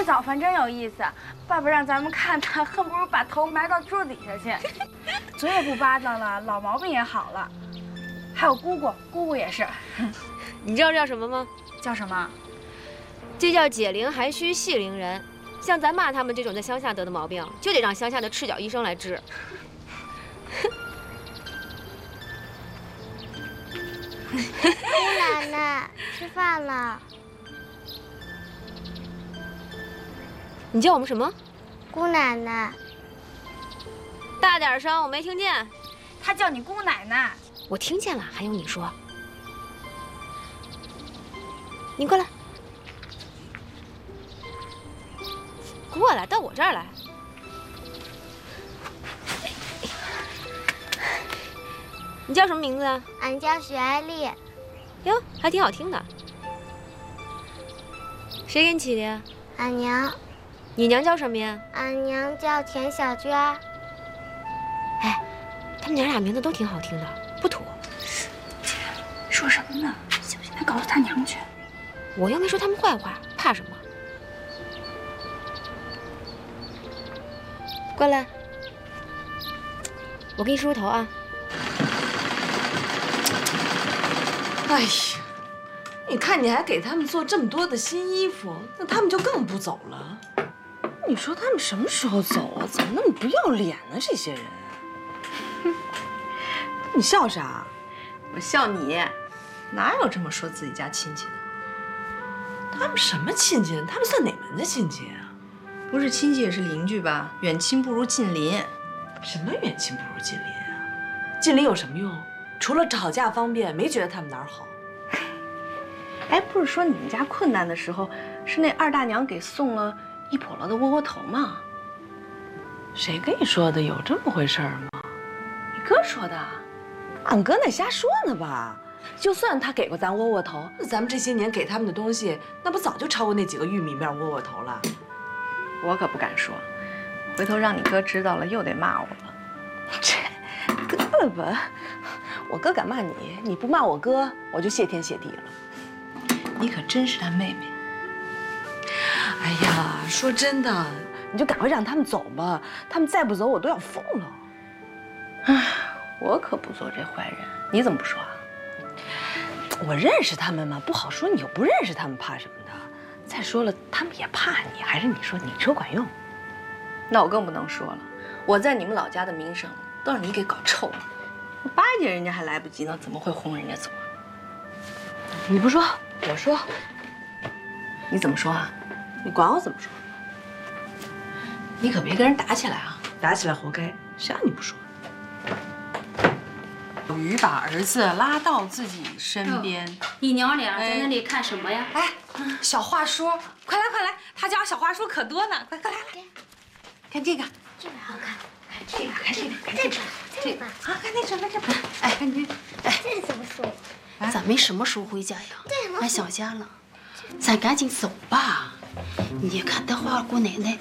这早饭真有意思，爸爸让咱们看他，恨不如把头埋到桌底下去。嘴也不巴掌了，老毛病也好了。还有姑姑也是。 你知道这叫什么吗？ 叫什么？ 这叫解铃还须系铃人。像咱妈他们这种在乡下得的毛病，就得让乡下的赤脚医生来治。 姑奶奶，吃饭了。 你叫我们什么？ 姑奶奶。 大点声，我没听见。 他叫你姑奶奶。 我听见了，还用你说？你过来，过来，到我这儿来。你叫什么名字啊？ 俺叫许爱丽。 哟，还挺好听的。谁给你起的呀？ 俺娘。 你娘叫什么呀？ 俺娘叫田小娟。 哎，他们娘俩名字都挺好听的，不土。 姐，说什么呢？小心他告诉他娘去。 我又没说他们坏话，怕什么？过来，我给你梳梳头啊。 哎呀，你看你还给他们做这么多的新衣服，那他们就更不走了。你说他们什么时候走啊？怎么那么不要脸呢？这些人。你笑啥？ 我笑你，哪有这么说自己家亲戚的？ 他们什么亲戚？他们算哪门子亲戚啊？ 不是亲戚也是邻居吧？远亲不如近邻。 什么远亲不如近邻啊？近邻有什么用？除了吵架方便，没觉得他们哪儿好。 哎，不是说你们家困难的时候，是那二大娘给送了一笸箩的窝窝头吗？ 谁跟你说的？有这么回事吗？ 你哥说的。 俺哥那瞎说呢吧？就算他给过咱窝窝头，那咱们这些年给他们的东西，那不早就超过那几个玉米面窝窝头了？ 我可不敢说，回头让你哥知道了又得骂我了。 这得了吧，我哥敢骂你，你不骂我哥，我就谢天谢地了。 你可真是他妹妹。 哎呀，说真的，你就赶快让他们走吧，他们再不走，我都要疯了。 唉，我可不做这坏人，你怎么不说啊？ 我认识他们吗？不好说，你又不认识他们，怕什么的？再说了，他们也怕你，还是你说管用？ 那我更不能说了，我在你们老家的名声都让你给搞臭了。我巴结人家还来不及呢，怎么会轰人家走啊？ 你不说，我说。 你怎么说啊？ 你管我怎么说？ 你可别跟人打起来啊！ 打起来活该，谁让你不说？ 小鱼把儿子拉到自己身边， 你娘俩在那里看什么呀？ 哎，小话说，快来快来，他家小话说可多呢，快来，看这个， 这个好看， 这个，看这个，看这个， 啊，看那个，哎，看这，哎， 这怎么说？ 咱没什么时候回家呀， 对， 俺想家了，咱赶紧走吧。你看，等会儿姑奶奶